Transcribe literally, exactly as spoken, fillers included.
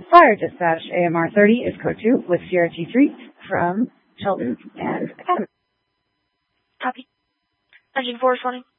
Fire Dispatch A M R thirty is code two with Sierra T three from Sheldon and Academy. Copy. Engine four is running.